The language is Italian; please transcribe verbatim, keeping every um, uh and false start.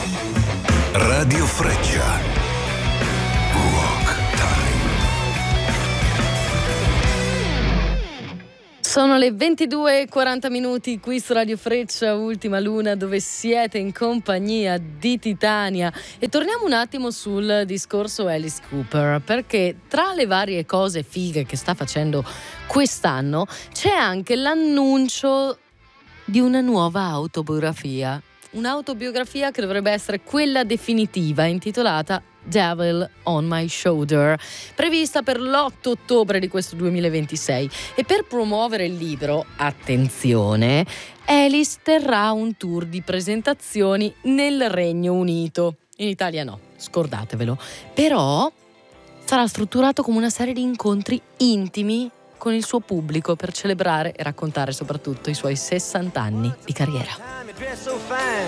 Radio Freccia. Rock Time. Sono le ventidue e quaranta minuti qui su Radio Freccia, Ultima Luna, dove siete in compagnia di Titania. E torniamo un attimo sul discorso Alice Cooper, perché tra le varie cose fighe che sta facendo quest'anno c'è anche l'annuncio di una nuova autobiografia. Un'autobiografia che dovrebbe essere quella definitiva, intitolata Devil on My Shoulder, prevista per l'otto ottobre di questo duemilaventisei. E per promuovere il libro, attenzione, Alice terrà un tour di presentazioni nel Regno Unito. In Italia no, scordatevelo. Però sarà strutturato come una serie di incontri intimi con il suo pubblico per celebrare e raccontare soprattutto i suoi sessanta anni di carriera.